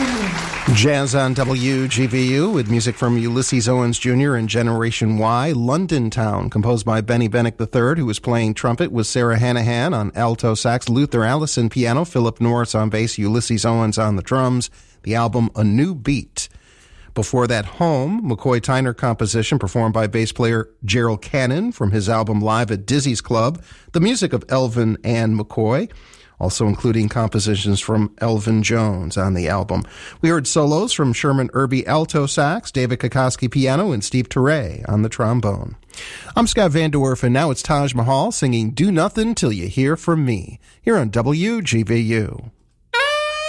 Jazz on WGVU with music from Ulysses Owens Jr. and Generation Y. London Town, composed by Benny Bennick III, who was playing trumpet with Sarah Hanahan on alto sax, Luther Allison piano, Philip Norris on bass, Ulysses Owens on the drums. The album A New Beat. Before that, Home, McCoy Tyner composition performed by bass player Gerald Cannon from his album Live at Dizzy's Club. The music of Elvin and McCoy, also including compositions from Elvin Jones on the album. We heard solos from Sherman Irby alto sax, David Kokoski piano, and Steve Turre on the trombone. I'm Scott Van Dorf, and now it's Taj Mahal singing Do Nothing Till You Hear From Me, here on WGVU.